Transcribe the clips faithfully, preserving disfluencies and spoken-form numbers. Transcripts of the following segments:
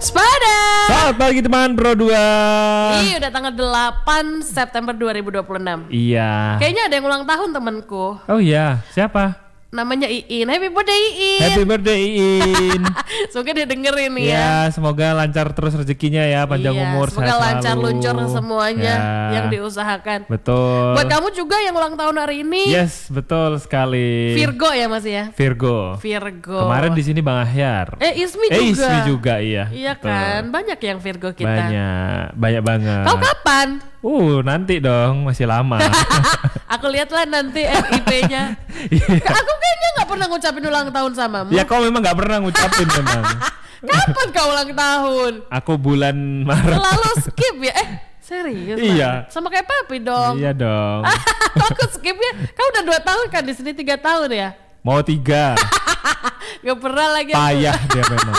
Sepada. Selamat pagi teman Pro dua. Ih, udah tanggal delapan September dua ribu dua puluh enam. Iya. Kayaknya ada yang ulang tahun temanku. Oh iya, siapa? Namanya Iin. Happy birthday Iin. Happy birthday Iin. Semoga dia dengerin ya. Ya, semoga lancar terus rezekinya ya, panjang iya, umur, semoga sehat lancar selalu. luncur semuanya Ya. yang diusahakan. Betul. Buat kamu juga yang ulang tahun hari ini. Yes, betul sekali. Virgo ya Mas ya. Virgo. Virgo. Kemarin di sini Bang Ahyar. Eh Ismi eh, juga. Ismi juga iya. Iya Betul. kan, banyak yang Virgo kita. Banyak, banyak banget. Kau kapan? Uh, nanti dong, masih lama. Aku lihatlah nanti F I P-nya. Aku kayaknya nggak pernah ngucapin ulang tahun samamu. Ya kau memang nggak pernah ngucapin memang. Kapan kau ulang tahun? Aku bulan Maret. Selalu skip ya? Eh serius? Iya. Bang? Sama kayak papi dong. Iya dong. Kok aku skip ya? Kau udah dua tahun kan di sini tiga tahun ya? Mau tiga. Gak pernah lagi. Payah dia memang.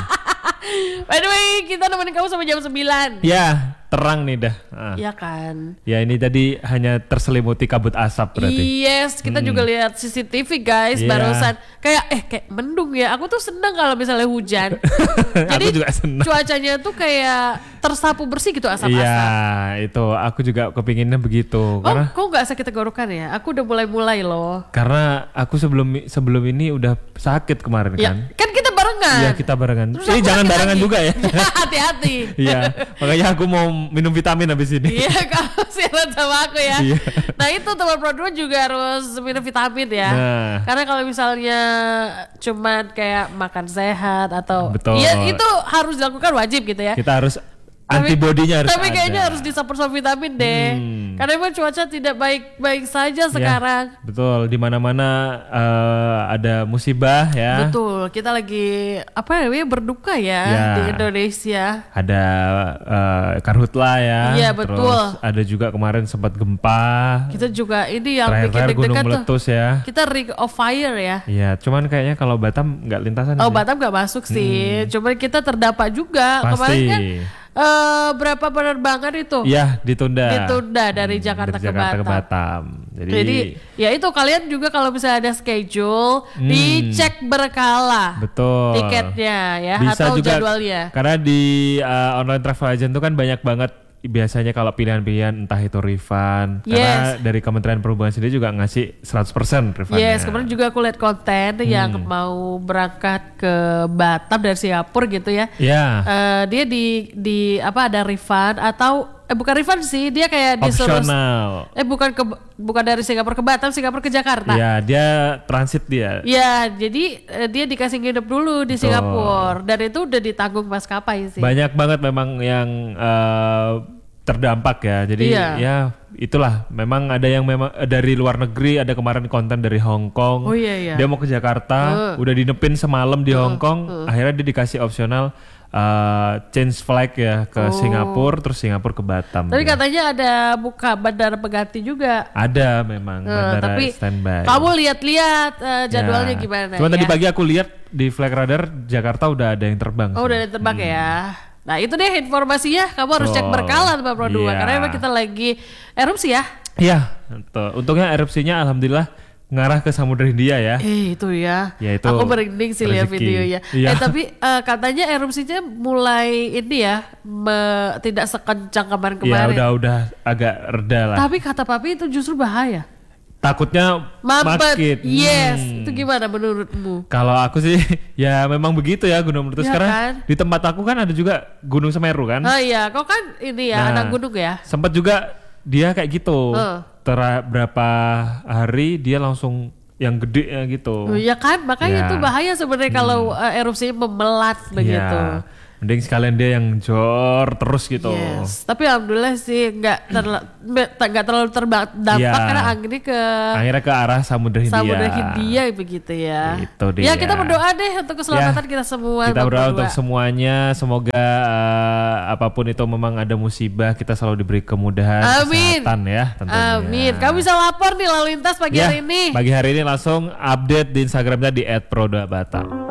By the way, kita nemenin kamu sampai jam sembilan. Ya, terang nih dah. Ah. Iya kan. Ya ini tadi hanya terselimuti kabut asap berarti. Yes, kita Hmm. juga lihat C C T V guys Iya. barusan. Kayak eh kayak mendung ya. Aku tuh seneng kalau misalnya hujan. Jadi Aku juga senang. cuacanya tuh kayak tersapu bersih gitu asap-asap. Iya, itu aku juga kepinginnya begitu. Oh, Karena kok nggak sakit tenggorokan ya? Aku udah mulai-mulai loh. karena aku sebelum sebelum ini udah sakit kemarin Ya, kan. kan kita barengan. Iya kita barengan. Terus Ini aku jangan sakit barengan lagi. juga ya. Hati-hati. Iya, makanya aku mau minum vitamin habis ini. Iya, kamu siaran sama aku ya. Iya. Nah itu teman Pro dua juga harus minum vitamin ya. Nah. Karena kalau misalnya cuman kayak makan sehat atau Betul. ya itu harus dilakukan wajib gitu ya. Kita harus Tapi- antibodinya harus Tapi kayaknya ada. harus disupport sama vitamin deh. Hmm. Karena emang cuaca tidak baik-baik saja Ya, sekarang. betul, di mana-mana eh, ada musibah ya. Betul, kita lagi apa namanya berduka ya, Ya. di Indonesia. Ada eh, karhutla ya. Iya, betul. Terus ada juga kemarin sempat gempa. Kita juga ini yang bikin Terakhir gunung deg-degan tuh. meletus ya. Kita Ring of Fire ya. Iya, cuman kayaknya kalau Batam nggak lintasan. Oh sih. Batam gak masuk sih, cuman kita terdampak juga. Pasti. Kemarin kan eh, berapa penerbangan itu Iya, ditunda. ditunda dari Jakarta, Dari ke, Jakarta Batam. ke Batam. Jadi, Jadi ya itu kalian juga kalau misalnya ada schedule Hmm. dicek berkala betul. tiketnya ya Bisa atau juga jadwalnya. karena di uh, online travel agent itu kan banyak banget biasanya kalau pilihan-pilihan entah itu refund karena Yes. dari Kementerian Perhubungan sendiri juga ngasih seratus persen refundnya. Yes, kemarin juga aku lihat konten yang Hmm. mau berangkat ke Batam dari Singapura gitu ya. Ya, Eh, dia di di apa ada refund atau eh bukan refund sih, dia kayak disuruh opsional. eh bukan ke bukan dari Singapura ke Batam, Singapura ke Jakarta. Ya, dia transit dia. Ya, jadi eh, dia dikasih nginep dulu di Betul. Singapura dan itu udah ditanggung maskapai sih. Banyak banget memang yang uh, terdampak ya. Jadi Iya. ya itulah memang ada yang memang eh, dari luar negeri, ada kemarin konten dari Hong Kong. Oh, iya, iya. Dia mau ke Jakarta, udah dinepin semalam di Hong Kong, akhirnya dia dikasih opsional uh, change flight ya ke Singapura, terus Singapura ke Batam. Tapi dia. katanya ada buka bandara pengganti juga. Ada memang Eh, bandara tapi standby. kamu lihat-lihat eh, jadwalnya Ya. gimana Cuma tadi ya? pagi aku lihat di flight radar Jakarta udah ada yang terbang. Oh sih. udah ada terbang ya. Nah itu deh informasinya, kamu harus cek Betul. berkala Pak Pro dua Iya. karena emang kita lagi erupsi ya. Iya, betul. Untungnya erupsinya alhamdulillah ngarah ke Samudra Hindia ya. Eh itu ya. Ya, itu Aku merinding sih lihat rezeki. videonya. Eh Iya. tapi eh, katanya erupsinya mulai ini ya, me- tidak sekencang Ya kemarin-kemarin. udah udah agak reda lah. Tapi kata papi itu justru bahaya. Takutnya Mampet. makin. Yes. Hmm. Itu gimana menurutmu? Kalau aku sih ya memang begitu ya Gunung Meletus. Iya Karena kan? di tempat aku kan ada juga Gunung Semeru kan. Oh iya, kau kan ini ya Nah, anak gunung ya. Sempat juga dia kayak gitu. Heeh. Tera berapa hari dia langsung yang gede ya gitu. Oh, iya kan, makanya Ya. itu bahaya sebenarnya kalau eh, erupsinya memelat begitu. Ya, mending sekalian dia yang jor terus gitu. Yes, tapi alhamdulillah sih nggak terlalu nggak terlalu terdampak Iya. karena anginnya ke Akhirnya ke arah Samudra Hindia. Samudra Hindia begitu ya. Itu dia. Ya kita berdoa deh untuk keselamatan Ya, kita semua. Kita Bang berdoa Berdua. untuk semuanya, semoga uh, apapun itu memang ada musibah, kita selalu diberi kemudahan, Amin. kesehatan ya tentunya. Amin. Kamu bisa lapor nih lalu lintas pagi Ya, hari ini. pagi hari ini langsung update di Instagramnya di et pro dua batam.